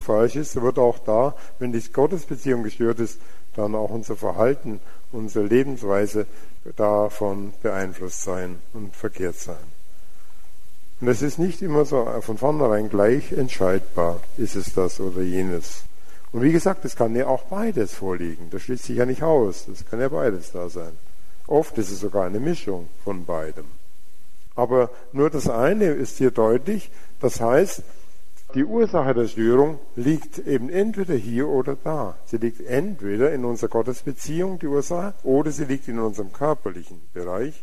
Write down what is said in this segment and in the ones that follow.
falsch ist, so wird auch da, wenn die Gottesbeziehung gestört ist, dann auch unser Verhalten, unsere Lebensweise davon beeinflusst sein und verkehrt sein. Und es ist nicht immer so von vornherein gleich entscheidbar, ist es das oder jenes. Und wie gesagt, es kann ja auch beides vorliegen. Das schließt sich ja nicht aus. Es kann ja beides da sein. Oft ist es sogar eine Mischung von beidem. Aber nur das eine ist hier deutlich. Das heißt, die Ursache der Störung liegt eben entweder hier oder da. Sie liegt entweder in unserer Gottesbeziehung, die Ursache, oder sie liegt in unserem körperlichen Bereich.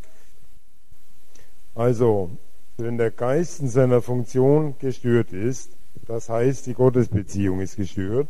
Also, wenn der Geist in seiner Funktion gestört ist, das heißt, die Gottesbeziehung ist gestört,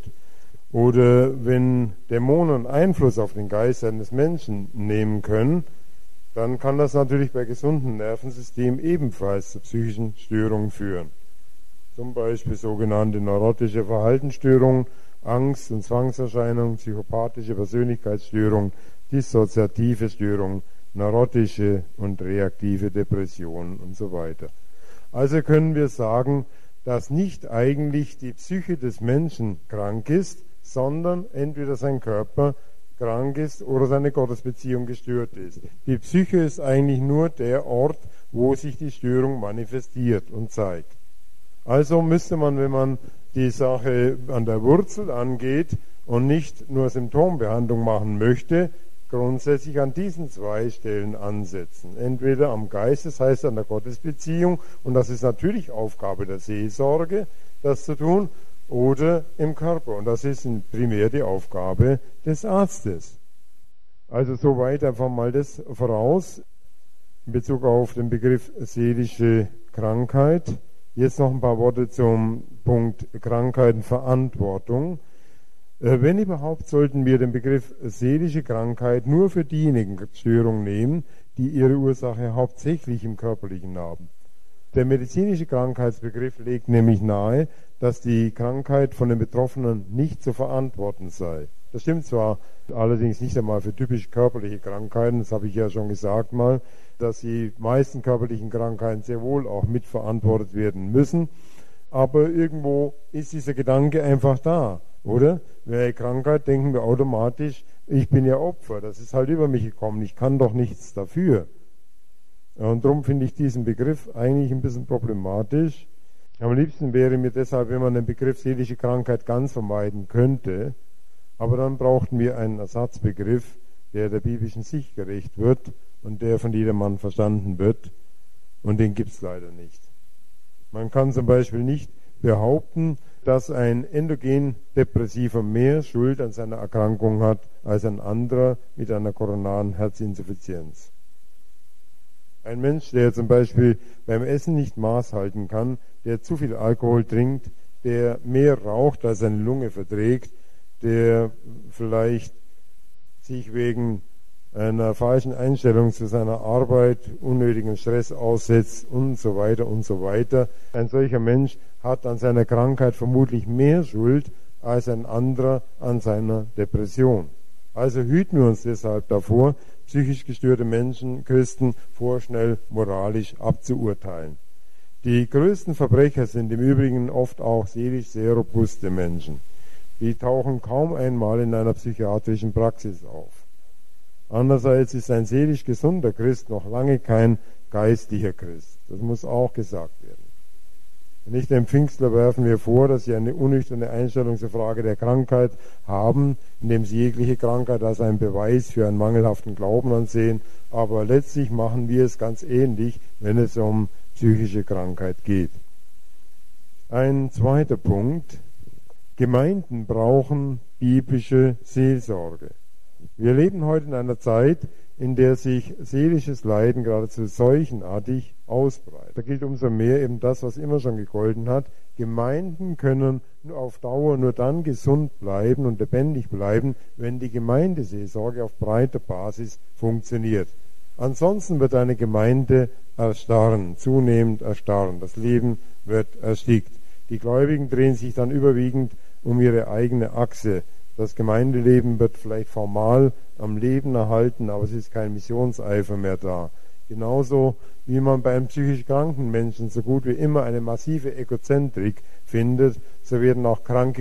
oder wenn Dämonen Einfluss auf den Geist eines Menschen nehmen können, dann kann das natürlich bei gesundem Nervensystem ebenfalls zu psychischen Störungen führen. Zum Beispiel sogenannte neurotische Verhaltensstörungen, Angst- und Zwangserscheinungen, psychopathische Persönlichkeitsstörungen, dissoziative Störungen, neurotische und reaktive Depressionen und so weiter. Also können wir sagen, dass nicht eigentlich die Psyche des Menschen krank ist, sondern entweder sein Körper krank ist oder seine Gottesbeziehung gestört ist. Die Psyche ist eigentlich nur der Ort, wo sich die Störung manifestiert und zeigt. Also müsste man, wenn man die Sache an der Wurzel angeht und nicht nur Symptombehandlung machen möchte, grundsätzlich an diesen zwei Stellen ansetzen. Entweder am Geist, das heißt an der Gottesbeziehung, und das ist natürlich Aufgabe der Seelsorge, das zu tun, oder im Körper, und das ist primär die Aufgabe des Arztes. Also soweit einfach mal das voraus in Bezug auf den Begriff seelische Krankheit. Jetzt noch ein paar Worte zum Punkt Krankheitenverantwortung. Wenn überhaupt, sollten wir den Begriff seelische Krankheit nur für diejenigen Störungen nehmen, die ihre Ursache hauptsächlich im Körperlichen haben. Der medizinische Krankheitsbegriff legt nämlich nahe, dass die Krankheit von den Betroffenen nicht zu verantworten sei. Das stimmt zwar allerdings nicht einmal für typisch körperliche Krankheiten, das habe ich ja schon gesagt mal, dass die meisten körperlichen Krankheiten sehr wohl auch mitverantwortet werden müssen, aber irgendwo ist dieser Gedanke einfach da, oder? Bei Krankheit denken wir automatisch, ich bin ja Opfer, das ist halt über mich gekommen, ich kann doch nichts dafür. Und darum finde ich diesen Begriff eigentlich ein bisschen problematisch. Am liebsten wäre mir deshalb, wenn man den Begriff seelische Krankheit ganz vermeiden könnte, aber dann brauchten wir einen Ersatzbegriff, der der biblischen Sicht gerecht wird und der von jedermann verstanden wird, und den gibt es leider nicht. Man kann zum Beispiel nicht behaupten, dass ein endogen-Depressiver mehr Schuld an seiner Erkrankung hat als ein anderer mit einer koronaren Herzinsuffizienz. Ein Mensch, der zum Beispiel beim Essen nicht Maß halten kann, der zu viel Alkohol trinkt, der mehr raucht, als seine Lunge verträgt, der vielleicht sich wegen einer falschen Einstellung zu seiner Arbeit unnötigen Stress aussetzt und so weiter und so weiter. Ein solcher Mensch hat an seiner Krankheit vermutlich mehr Schuld als ein anderer an seiner Depression. Also hüten wir uns deshalb davor, psychisch gestörte Menschen, Christen, vorschnell moralisch abzuurteilen. Die größten Verbrecher sind im Übrigen oft auch seelisch sehr robuste Menschen. Die tauchen kaum einmal in einer psychiatrischen Praxis auf. Andererseits ist ein seelisch gesunder Christ noch lange kein geistlicher Christ. Das muss auch gesagt werden. Nicht dem Pfingstler werfen wir vor, dass sie eine unnüchterne Einstellung zur Frage der Krankheit haben, indem sie jegliche Krankheit als einen Beweis für einen mangelhaften Glauben ansehen. Aber letztlich machen wir es ganz ähnlich, wenn es um psychische Krankheit geht. Ein zweiter Punkt. Gemeinden brauchen biblische Seelsorge. Wir leben heute in einer Zeit, in der sich seelisches Leiden geradezu seuchenartig ausbreitet. Da gilt umso mehr eben das, was immer schon gegolten hat. Gemeinden können auf Dauer nur dann gesund bleiben und lebendig bleiben, wenn die Gemeindeseelsorge auf breiter Basis funktioniert. Ansonsten wird eine Gemeinde erstarren, zunehmend erstarren. Das Leben wird erstickt. Die Gläubigen drehen sich dann überwiegend um ihre eigene Achse. Das Gemeindeleben wird vielleicht formal am Leben erhalten, aber es ist kein Missionseifer mehr da. Genauso wie man bei einem psychisch kranken Menschen so gut wie immer eine massive Egozentrik findet, so werden auch kranke